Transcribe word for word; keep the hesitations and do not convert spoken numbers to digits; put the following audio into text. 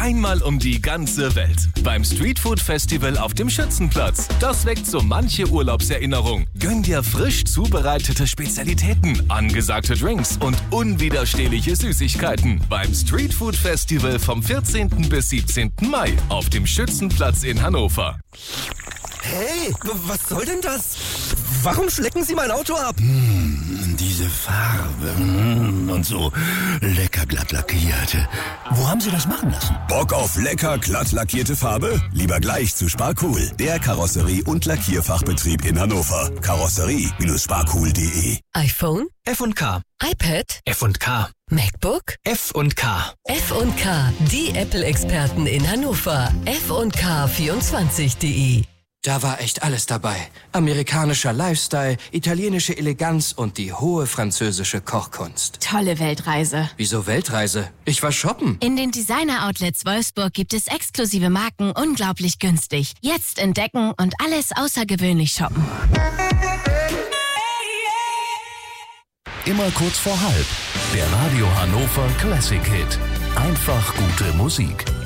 Einmal um die ganze Welt. Beim Streetfood Festival auf dem Schützenplatz. Das weckt so manche Urlaubserinnerung. Gönn dir frisch zubereitete Spezialitäten, angesagte Drinks und unwiderstehliche Süßigkeiten. Beim Streetfood Festival vom vierzehnten bis siebzehnten Mai auf dem Schützenplatz in Hannover. Hey, was soll denn das? Warum schlecken Sie mein Auto ab? Hm, diese Farbe hm, und so lecker glatt lackiert. Wo haben Sie das machen lassen? Bock auf lecker glatt lackierte Farbe? Lieber gleich zu Sparcool, der Karosserie- und Lackierfachbetrieb in Hannover. Karosserie Sparcool punkt de. iPhone? F und K. iPad? F und K. MacBook? F und K. F und K, die Apple-Experten in Hannover. F und K vierundzwanzig punkt de. Da war echt alles dabei. Amerikanischer Lifestyle, italienische Eleganz und die hohe französische Kochkunst. Tolle Weltreise. Wieso Weltreise? Ich war shoppen. In den Designer-Outlets Wolfsburg gibt es exklusive Marken unglaublich günstig. Jetzt entdecken und alles außergewöhnlich shoppen. Immer kurz vor halb. Der Radio Hannover Classic Hit. Einfach gute Musik.